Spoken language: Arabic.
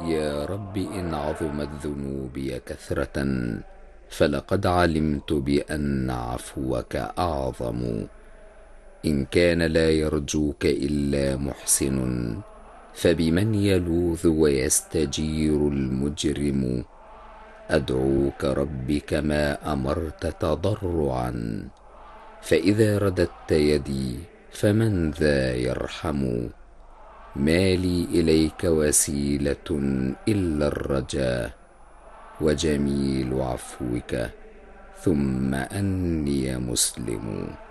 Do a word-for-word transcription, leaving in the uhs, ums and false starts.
يا رب إن عظمت ذنوبي كثرة فلقد علمت بأن عفوك أعظم. إن كان لا يرجوك إلا محسن فبمن يلوذ ويستجير المجرم. أدعوك رب كما أمرت تضرعا، فإذا رددت يدي فمن ذا يرحم. ما لي إليك وسيلة إلا الرجاء، وجميل عفوك ثم أني مسلم.